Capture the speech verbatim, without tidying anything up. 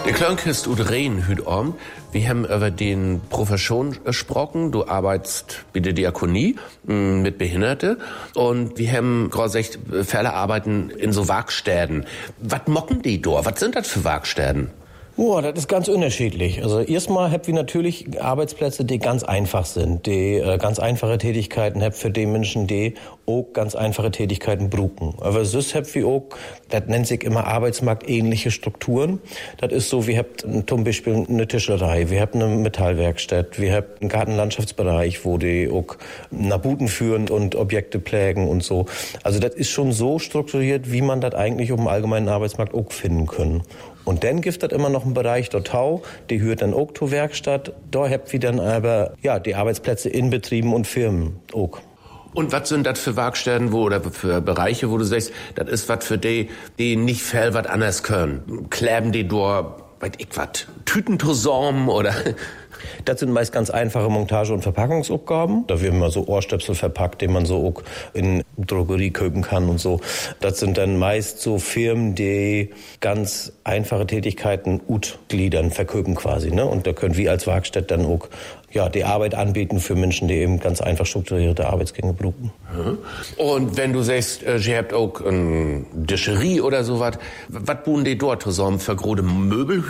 Der Klönkist ut Rehn hüt om. Wir haben über den Profession gesprochen. Du arbeitest bei der Diakonie mh, mit Behinderte. Und wir haben gerade gesagt, viele arbeiten in so Werkstätten. Was mocken die da? Was sind das für Werkstätten? Oh, das ist ganz unterschiedlich. Also erstmal habt wir natürlich Arbeitsplätze, die ganz einfach sind, die äh, ganz einfache Tätigkeiten habt für die Menschen, die auch ganz einfache Tätigkeiten brauchen. Aber sonst habt wir auch, das nennt sich immer arbeitsmarktähnliche Strukturen. Das ist so, wir habt zum Beispiel eine Tischlerei, wir habt eine Metallwerkstatt, wir habt einen Gartenlandschaftsbereich, wo die auch nach Buten führen und Objekte pflegen und so. Also das ist schon so strukturiert, wie man das eigentlich auf dem allgemeinen Arbeitsmarkt auch finden können. Und dann gibt es immer noch einen Bereich dort Tau, die hört dann auch zur Werkstatt. Da habt wir dann aber, ja, die Arbeitsplätze in Betrieben und Firmen auch. Und was sind das für Werkstätten, wo, oder für Bereiche, wo du sagst, das ist was für die, die nicht viel was anders können? Kleben die durch, weiß ich was, Tütentosormen oder? Das sind meist ganz einfache Montage- und Verpackungsaufgaben. Da werden mal so Ohrstöpsel verpackt, die man so auch in Drogerie kaufen kann und so. Das sind dann meist so Firmen, die ganz einfache Tätigkeiten ut gliedern, verkaufen quasi, ne? Und da können wir als Werkstatt dann auch, ja, die Arbeit anbieten für Menschen, die eben ganz einfach strukturierte Arbeitsgänge brauchen. Und wenn du sagst, ihr habt auch eine Discherie oder sowas, was buchen die dort zusammen für große Möbel?